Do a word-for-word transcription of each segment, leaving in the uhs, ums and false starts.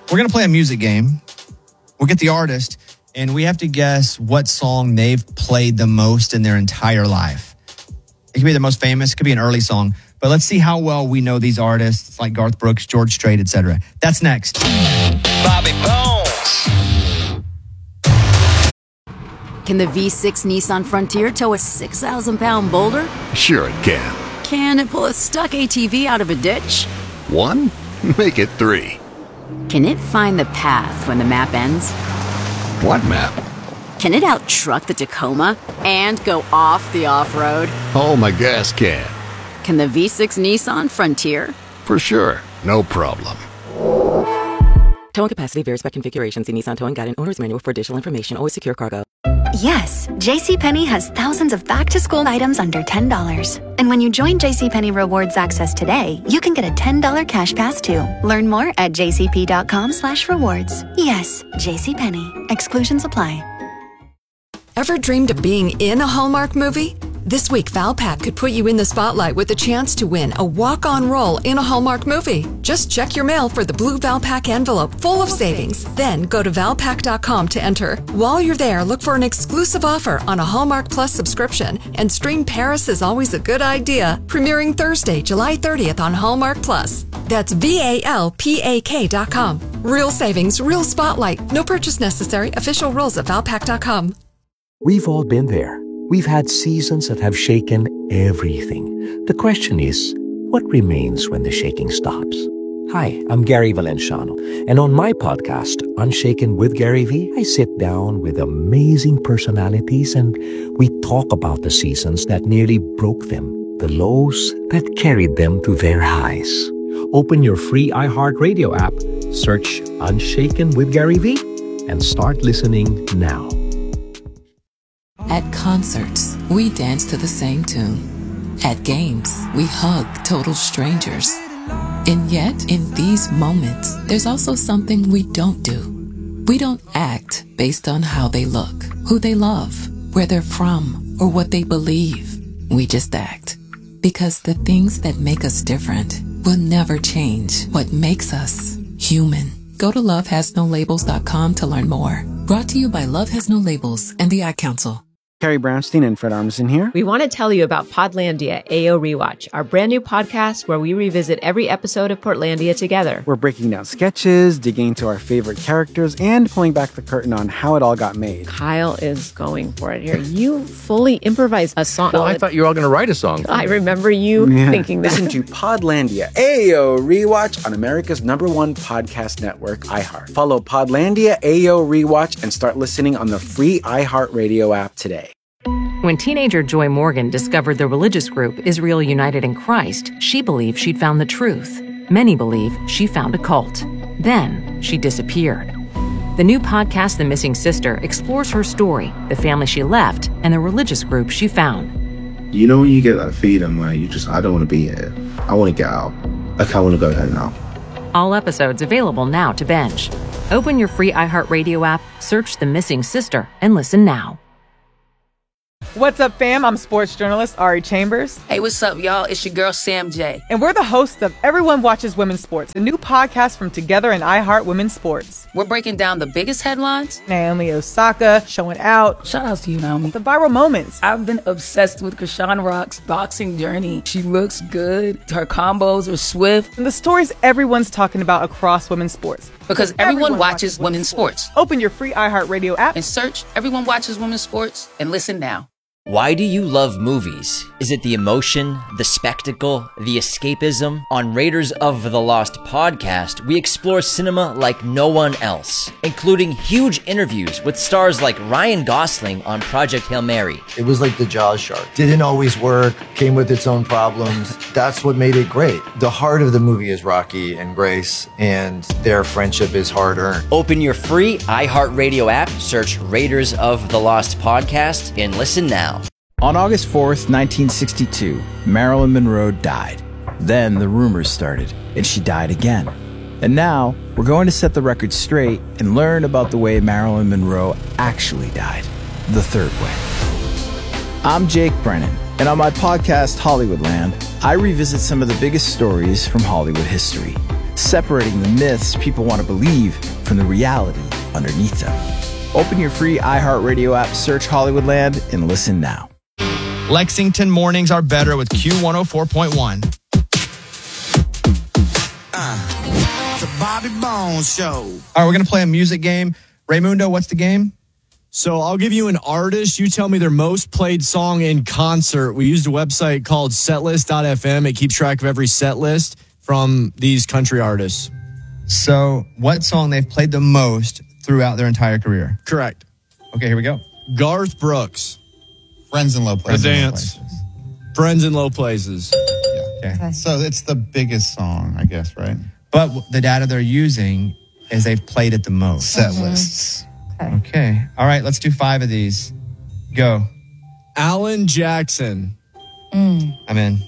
We're going to play a music game. We'll get the artist, and we have to guess what song they've played the most in their entire life. It could be the most famous. It could be an early song. But let's see how well we know these artists like Garth Brooks, George Strait, et cetera. That's next. Bobby Bones. Can the V six Nissan Frontier tow a six thousand pound boulder? Sure it can. Can it pull a stuck A T V out of a ditch? One? Make it three. Can it find the path when the map ends? What map? Can it out-truck the Tacoma and go off the off-road? Oh, my gas can. Can the V six Nissan Frontier? For sure. No problem. Towing capacity varies by configuration. See Nissan Towing Guide and Owner's Manual for additional information. Always secure cargo. Yes, JCPenney has thousands of back-to-school items under ten dollars. And when you join JCPenney Rewards Access today, you can get a ten dollars cash pass too. Learn more at jcp.com slash rewards. Yes, JCPenney. Exclusions apply. Ever dreamed of being in a Hallmark movie? This week, Valpak could put you in the spotlight with a chance to win a walk-on role in a Hallmark movie. Just check your mail for the blue Valpak envelope full of savings. Then go to valpak dot com to enter. While you're there, look for an exclusive offer on a Hallmark Plus subscription. And stream Paris is Always a Good Idea, premiering Thursday, July thirtieth on Hallmark Plus. That's V A L P A K dot com. Real savings, real spotlight. No purchase necessary. Official rules at valpak dot com. We've all been there. We've had seasons that have shaken everything. The question is, what remains when the shaking stops? Hi, I'm Gary Valenciano, and on my podcast, Unshaken with Gary V, I sit down with amazing personalities and we talk about the seasons that nearly broke them, the lows that carried them to their highs. Open your free iHeartRadio app, search Unshaken with Gary V, and start listening now. At concerts, we dance to the same tune. At games, we hug total strangers. And yet, in these moments, there's also something we don't do. We don't act based on how they look, who they love, where they're from, or what they believe. We just act. Because the things that make us different will never change what makes us human. Go to love has no labels dot com to learn more. Brought to you by Love Has No Labels and the Ad Council. Carrie Brownstein and Fred Armisen here. We want to tell you about Podlandia A O Rewatch, our brand new podcast where we revisit every episode of Portlandia together. We're breaking down sketches, digging into our favorite characters, and pulling back the curtain on how it all got made. Kyle is going for it here. You fully improvised a song. Well, I thought you were all going to write a song. I remember you yeah. thinking that. Listen to Podlandia A O Rewatch on America's number one podcast network, iHeart. Follow Podlandia A O Rewatch and start listening on the free iHeartRadio app today. When teenager Joy Morgan discovered the religious group Israel United in Christ, she believed she'd found the truth. Many believe she found a cult. Then she disappeared. The new podcast, The Missing Sister, explores her story, the family she left, and the religious group she found. You know when you get that feeling where you just, I don't want to be here. I want to get out. Like, I want to go home now. All episodes available now to binge. Open your free iHeartRadio app, search The Missing Sister, and listen now. What's up, fam? I'm sports journalist Ari Chambers. Hey, what's up, y'all? It's your girl, Sam J. And we're the hosts of Everyone Watches Women's Sports, a new podcast from Together and iHeart Women's Sports. We're breaking down the biggest headlines. Naomi Osaka showing out. Shout out to you, Naomi. The viral moments. I've been obsessed with Krishan Rock's boxing journey. She looks good. Her combos are swift. And the stories everyone's talking about across women's sports. Because everyone, everyone watches, watches women's sports. sports. Open your free iHeartRadio app and search Everyone Watches Women's Sports and listen now. Why do you love movies? Is it the emotion, the spectacle, the escapism? On Raiders of the Lost podcast, we explore cinema like no one else, including huge interviews with stars like Ryan Gosling on Project Hail Mary. It was like the Jaws shark. Didn't always work, came with its own problems. That's what made it great. The heart of the movie is Rocky and Grace, and their friendship is hard-earned. Open your free iHeartRadio app, search Raiders of the Lost podcast, and listen now. On August fourth, nineteen sixty-two, Marilyn Monroe died. Then the rumors started, and she died again. And now, we're going to set the record straight and learn about the way Marilyn Monroe actually died, the third way. I'm Jake Brennan, and on my podcast, Hollywoodland, I revisit some of the biggest stories from Hollywood history. separating the myths people want to believe from the reality underneath them. Open your free iHeartRadio app, search Hollywoodland, and listen now. Lexington mornings are better with Q one oh four point one. Uh, the Bobby Bones Show. All right, we're going to play a music game. Raymundo, what's the game? So I'll give you an artist. You tell me their most played song in concert. We used a website called setlist dot f m. It keeps track of every set list from these country artists. So what song they've played the most throughout their entire career? Correct. Okay, here we go. Garth Brooks. Friends in Low Places. The Dance. Friends in Low Places. Okay. Okay. So it's the biggest song, I guess, right? But the data they're using is they've played it the most. Set lists. Okay. Okay. All right, let's do five of these. Go. Alan Jackson. Mm. I'm in.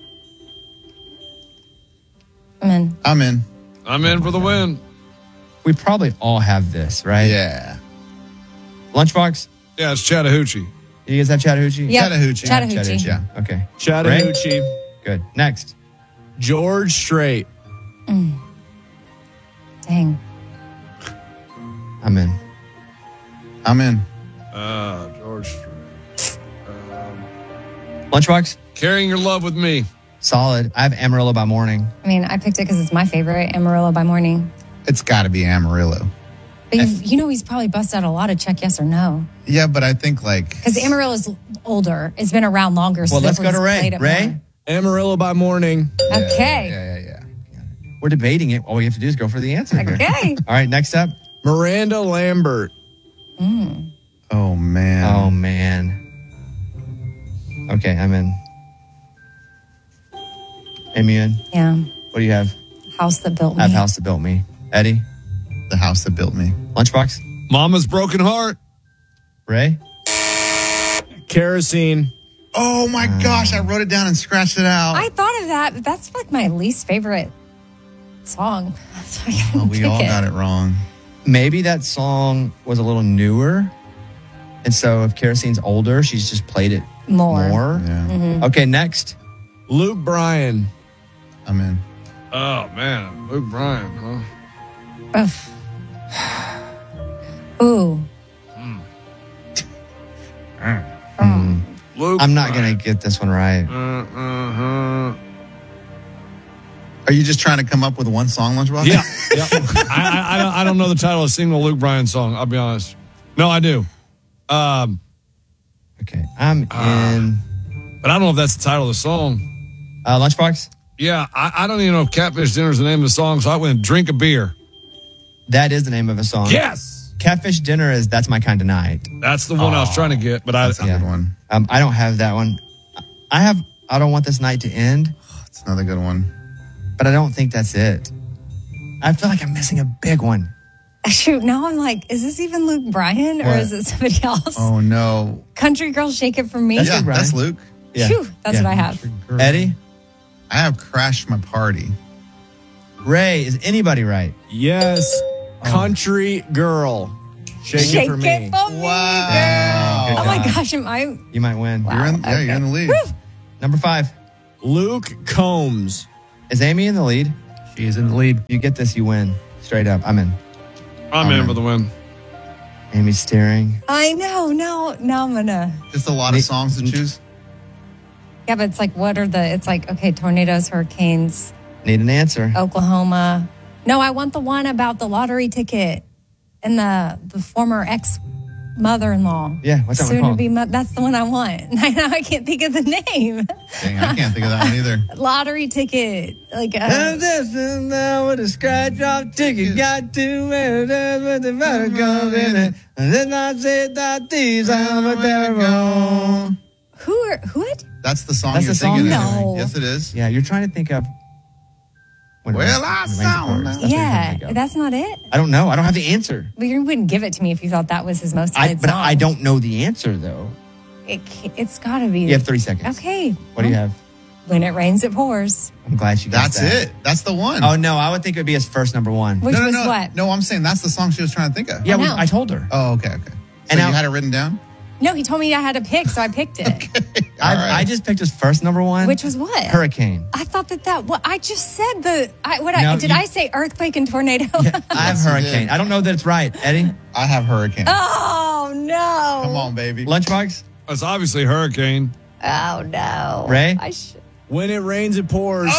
I'm in. I'm in. I'm in for the win. We probably all have this, right? Yeah. Lunchbox? Yeah, it's Chattahoochee. You guys have Chattahoochee? Yep. Chattahoochee. Chattahoochee. Chattahoochee. Yeah. Okay. Chattahoochee. Ray? Good. Next. George Strait. Mm. Dang. I'm in. I'm in. Uh, George Strait. Um, Lunchbox? Carrying Your Love with Me. Solid. I have Amarillo by Morning. I mean, I picked it because it's my favorite, Amarillo by Morning. It's got to be Amarillo. But you, you know he's probably busted out a lot of Check Yes or No. Yeah, but I think like... Because Amarillo's older. It's been around longer. So Well, let's go to Ray. played it Ray? more. Amarillo by Morning. Okay. Yeah, yeah, yeah. We're debating it. All we have to do is go for the answer here. Okay. All right, next up. Miranda Lambert. Mm. Oh, man. Oh, man. Okay, I'm in. Amy, you in? Yeah. What do you have? House That Built Me. I have House That Built Me. Eddie? The House That Built Me. Lunchbox? Mama's Broken Heart. Ray? Kerosene. Oh, my gosh. I wrote it down and scratched it out. I thought of that, but that's like my least favorite song. So I couldn't Oh, we pick all it. got it wrong. Maybe that song was a little newer. And so if Kerosene's older, she's just played it More. more. Yeah. Mhm. Okay, next. Luke Bryan. I'm in. Oh, man. Luke Bryan, huh? Ugh. Ooh. Mm. Luke I'm not Bryan. going to get this one right. Uh, uh-huh. Are you just trying to come up with one song, Lunchbox? Yeah. yeah. I, I, I, don't, I don't know the title of a single Luke Bryan song, I'll be honest. No, I do. Um, Okay, I'm Uh, in. but I don't know if that's the title of the song. Uh, Lunchbox? Yeah, I, I don't even know if Catfish Dinner is the name of the song, so I went Drink a Beer. That is the name of a song. Yes! Catfish Dinner is That's My Kind of Night. That's the one I was trying to get, but I, That's a good one. Um, I don't have that one. I have I Don't Want This Night to End, It's another good one. but I don't think that's it. I feel like I'm missing a big one. Shoot, now I'm like, is this even Luke Bryan or What? is it somebody else? Oh, no. Country Girl, Shake It For Me. That's yeah, Luke Bryan. that's Luke. Yeah. Phew, that's Yeah. what I have. Eddie? I have Crash My Party. Ray, is anybody right? Yes. Country Girl. Shake, Shake it for me. it for me, Wow. girl. Oh my job. gosh, am I? You might win. Wow. You're in, yeah, you're in the lead. Woo. Number five. Luke Combs. Is Amy in the lead? She is in the lead. You get this, you win. Straight up. I'm in. I'm, I'm in in. for the win. Amy's steering. I know. No, now I'm gonna. Just a lot of songs to choose. Yeah, but it's like, what are the? It's like, okay, tornadoes, hurricanes, Need an answer. Oklahoma. No, I want the one about the lottery ticket and the the former ex mother-in-law. Yeah, what's that one Soon called? to be. Mo- that's the one I want. I know I can't think of the name. Dang, I can't think of that one either. Lottery ticket, like. Uh, And this is now with a scratch off ticket. Got to wear it with the vertigo in it. And then I said that these are my terrible. who are who? It? That's the song That's you're the song? thinking No. of. Yes, it is. Yeah, you're trying to think of. When it Well, rains- I when it rains, it sound pours. like- That's what you're Yeah, trying to think of. that's not it. I don't know. I don't have the answer. But you wouldn't give it to me if you thought that was his most I, played but song. I don't know the answer though. It, ca- it's got to be. You have three seconds. Okay. What do you have? When it rains, it pours. I'm glad you got That's that. it. That's the one. Oh no, I would think it would be his first number one. Which no, no, was no. what? No, I'm saying that's the song she was trying to think of. Yeah, I we, know. I told her. Oh, okay, okay. So And you now- had it written down? No, he told me I had to pick, so I picked it. I, I just picked his first number one. Which was what? Hurricane. I thought that that. Well, I just said the. I, what No, I did you- I say earthquake and tornado? I have hurricane. I don't know that it's right. Eddie? I have hurricane. Oh no! Come on, baby. Lunchbox? It's obviously hurricane. Oh no! Ray? I sh- When it rains, it pours.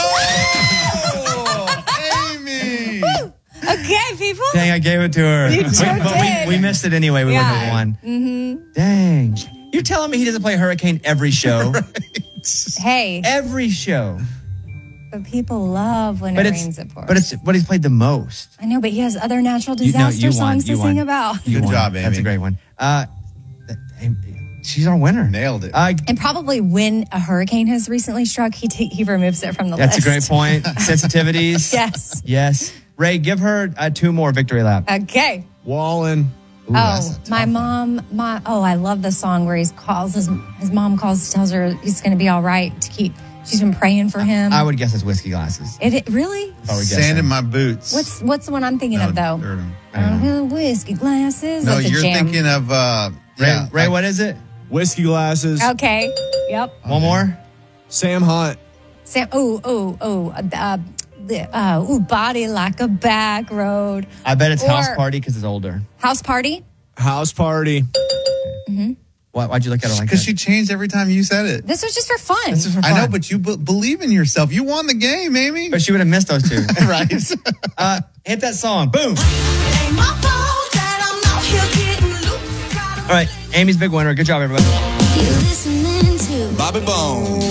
Oh, Amy. Woo! Okay, people. Dang, I gave it to her. You We- sure but did. we, we missed it anyway. We Yeah. wouldn't have won. Mm-hmm. Dang. You're telling me he doesn't play Hurricane every show? Hey, Every show. but people love when But it it's, rains. It pours. but it's what he's played the most. I know, but he has other natural You- no, disaster you won. songs You to won. sing about. You Good won. job, That's a Amy. great one. Uh, she's our winner. Nailed it. Uh, And probably when a hurricane has recently struck, he t- he removes it from the that's list. a great point. Sensitivities. Yes. Yes. Ray, give her uh, two more victory lap. Okay. Wallen. Ooh, that's Oh, a my tough one. mom, my oh, I love the song where he calls his his mom calls, tells her he's going to be all right to keep. She's been praying for him. I would guess it's whiskey glasses. It, it really? If I were Sand guessing. in my boots. What's what's the one I'm thinking of though? They're- Uh, whiskey glasses. No, That's a you're jam. thinking of uh, Ray, yeah, Ray like- what is it? Whiskey glasses. Okay. Yep. One more? Sam Hunt. Sam. Oh oh oh. Uh, the, uh, ooh, body like a back road. I bet it's Or House Party because it's older. House party. House party. Why, why'd you look at her like Because that? she changed every time you said it. This was just for fun. This is for I know, fun. but you b- believe in yourself. You won the game, Amy. But she would have missed those two. Right. uh, hit that song. Boom. All right. Amy's big winner. Good job, everybody. Bobby Bones.